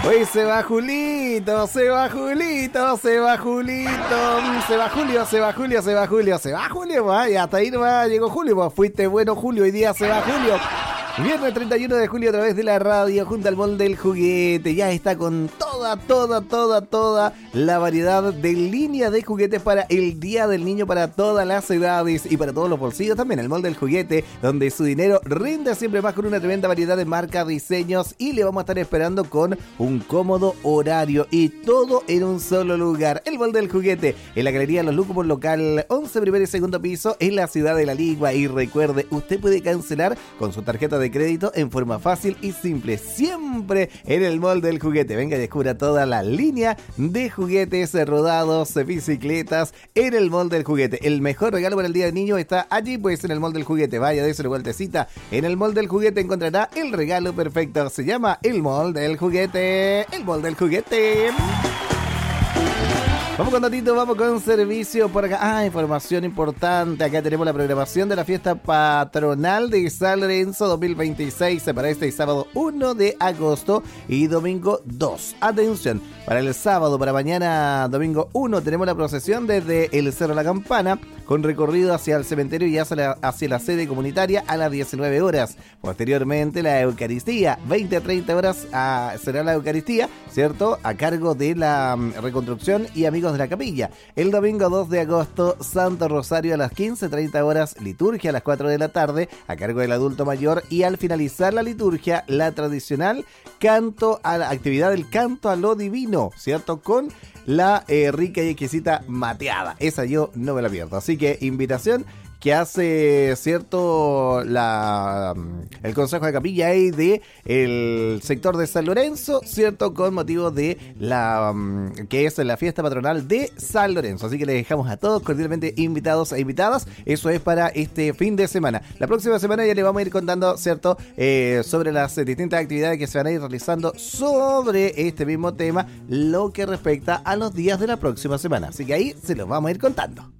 Hoy se va Julito, se va Julito, se va Julito, se va Julio, se va Julio, se va Julio, se va Julio, y hasta ahí nomás llegó Julio, pues fuiste bueno Julio, hoy día se va Julio. Viernes 31 de julio a través de la radio junto al Mall del Juguete. Ya está con toda la variedad de línea de juguetes para el Día del Niño, para todas las edades y para todos los bolsillos también. El Mall del Juguete, donde su dinero rinde siempre más con una tremenda variedad de marcas, diseños, y le vamos a estar esperando con un cómodo horario y todo en un solo lugar. El Mall del Juguete, en la Galería Los Lucumos local 11, primer y segundo piso, en la ciudad de La Ligua. Y recuerde, usted puede cancelar con su tarjeta de crédito en forma fácil y simple, siempre en el Mall del Juguete. Venga y descubra toda la línea de juguetes rodados, bicicletas en el Mall del Juguete. El mejor regalo para el Día del Niño está allí, pues en el Mall del Juguete. Vaya, dése una vueltecita. En el Mall del Juguete encontrará el regalo perfecto. Se llama el Mall del Juguete. El Mall del Juguete. Vamos con datito, vamos con servicio por acá. Información importante. Acá tenemos la programación de la fiesta patronal de San Lorenzo 2026 para este sábado 1 de agosto y domingo 2. Atención, para el sábado, para mañana domingo 1, tenemos la procesión desde el Cerro La Campana con recorrido hacia el cementerio y hacia la sede comunitaria a las 19 horas. Posteriormente, la Eucaristía, 20 a 30 horas será la Eucaristía, ¿cierto? A cargo de la reconstrucción y amigos de la capilla. El domingo 2 de agosto, Santo Rosario a las 15:30 horas, liturgia a las 4 de la tarde, a cargo del adulto mayor, y al finalizar la liturgia, la tradicional canto a la actividad del canto a lo divino, ¿cierto? Con la rica y exquisita mateada. Esa yo no me la pierdo. Así que invitación que hace, cierto, el Consejo de Capilla y de el sector de San Lorenzo, cierto, con motivo de que es la fiesta patronal de San Lorenzo. Así que les dejamos a todos cordialmente invitados e invitadas. Eso es para este fin de semana. La próxima semana ya les vamos a ir contando, cierto, sobre las distintas actividades que se van a ir realizando sobre este mismo tema, lo que respecta a los días de la próxima semana. Así que ahí se los vamos a ir contando.